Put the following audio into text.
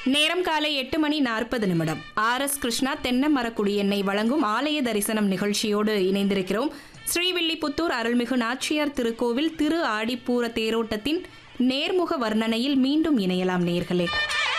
நேரம் காலை 8:40 ஆர்.எஸ். கிருஷ்ணா தென்னமரக்குடி எண்ணெய் வழங்கும் ஆலய தரிசனம் நிகழ்ச்சியோடு இணைந்திருக்கிறோம். ஸ்ரீவில்லிபுத்தூர் அருள்மிகு நாச்சியார் திருக்கோவில் திரு ஆடிப்பூர தேரோட்டத்தின் நேர்முக வர்ணனையில் மீண்டும் இணையலாம் நேயர்களே.